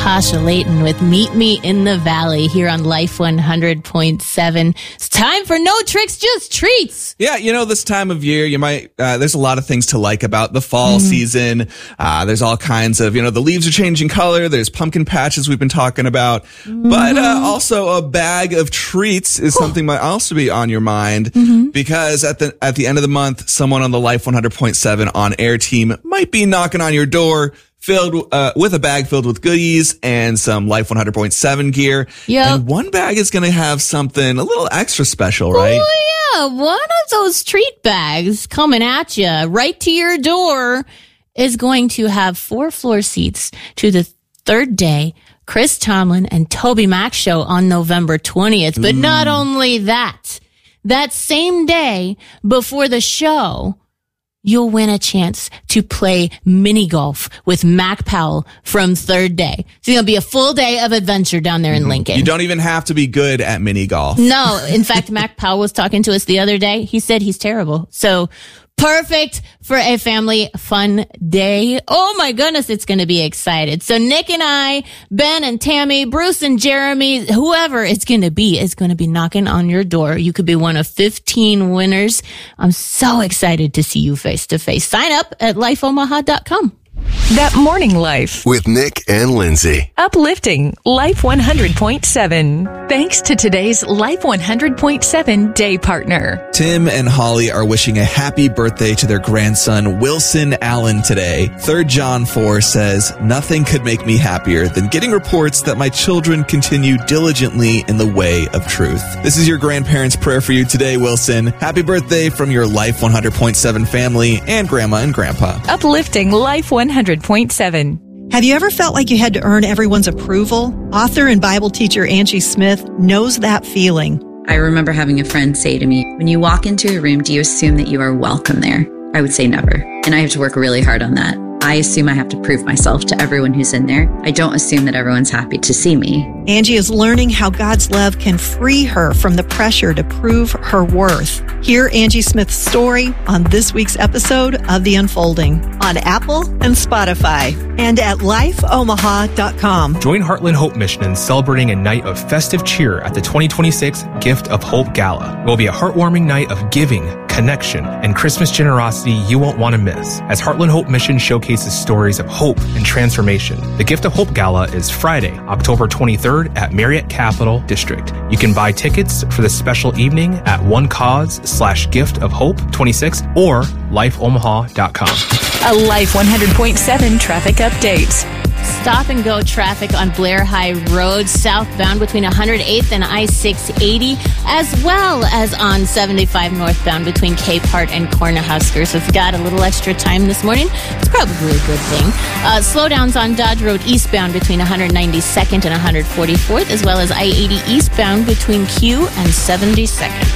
Natasha Layton with Meet Me in the Valley here on Life 100.7. It's time for no tricks, just treats. Yeah, this time of year, there's a lot of things to like about the fall season. There's all kinds of, the leaves are changing color. There's pumpkin patches we've been talking about. But also a bag of treats is something might also be on your mind because at the end of the month, someone on the Life 100.7 on air team might be knocking on your door filled with a bag filled with goodies and some Life 100.7 gear. Yep. And one bag is going to have something a little extra special, right? Oh, yeah. One of those treat bags coming at you right to your door is going to have 4 floor seats to the third day Chris Tomlin and Toby Mac show on November 20th. But not only that same day before the show, you'll win a chance to play mini golf with Mac Powell from Third Day. So it's going to be a full day of adventure down there in Lincoln. You don't even have to be good at mini golf. No. In fact, Mac Powell was talking to us the other day. He said he's terrible. So perfect for a family fun day. Oh my goodness, it's going to be excited. So Nick and I, Ben and Tammy, Bruce and Jeremy, whoever it's going to be is going to be knocking on your door. You could be one of 15 winners. I'm so excited to see you face to face. Sign up at lifeomaha.com. That Morning Life with Nick and Lindsay. Uplifting Life 100.7. Thanks to today's Life 100.7 day partner. Tim and Holly are wishing a happy birthday to their grandson, Wilson Allen, today. 3 John 4 says, "Nothing could make me happier than getting reports that my children continue diligently in the way of truth." This is your grandparents' prayer for you today, Wilson. Happy birthday from your Life 100.7 family and Grandma and Grandpa. Uplifting Life 100.7. Have you ever felt like you had to earn everyone's approval? Author and Bible teacher Angie Smith knows that feeling. I remember having a friend say to me, "When you walk into a room, do you assume that you are welcome there?" I would say never. And I have to work really hard on that. I assume I have to prove myself to everyone who's in there. I don't assume that everyone's happy to see me. Angie is learning how God's love can free her from the pressure to prove her worth. Hear Angie Smith's story on this week's episode of The Unfolding on Apple and Spotify and at lifeomaha.com. Join Heartland Hope Mission in celebrating a night of festive cheer at the 2026 Gift of Hope Gala. It will be a heartwarming night of giving, connection, and Christmas generosity you won't want to miss, as Heartland Hope Mission showcases stories of hope and transformation. The Gift of Hope Gala is Friday, October 23rd at Marriott Capital District. You can buy tickets for the special evening at onecause/giftofhope26 or lifeomaha.com. A Life 100.7 traffic update. Stop and go traffic on Blair High Road, southbound between 108th and I-680, as well as on 75 northbound between Capehart and Cornhusker. So if you got a little extra time this morning, it's probably a good thing. Slowdowns on Dodge Road eastbound between 192nd and 144th, as well as I-80 eastbound between Q and 72nd.